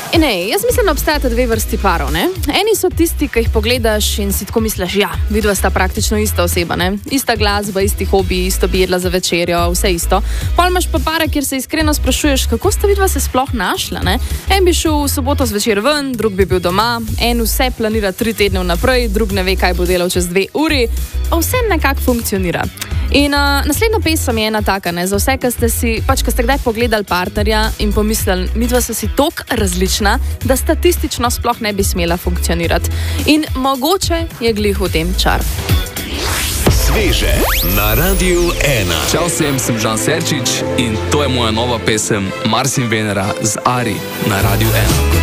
Jaz mislim, da obstajata dve vrsti parov. Ne? Eni so tisti, ki jih pogledaš in si tako misliš, ja, vidva sta praktično ista oseba, ne? Ista glasba, isti hobi, isto bi jedla za večerjo, vse isto. Pol imaš pa pare, kjer se iskreno sprašuješ, kako sta vidva se sploh našla. Ne? En bi šel v soboto zvečer ven, drug bi bil doma, en vse planira 3 tedne vnaprej, drug ne ve, kaj bo delal čez 2 uri, a vse nekako funkcionira. In naslednja pesem je ena taka, ne, za vse, ki ste si, pač, ki ste kdaj pogledali partnerja in pomislili, midva so si toliko različna, da statistično sploh ne bi smela funkcionirati. In mogoče je glih v tem čar. Sveže na Radiu 1. Čau vsem, sem Žan Serčič in to je moja nova pesem Mars in Venera z Ari na Radiu 1.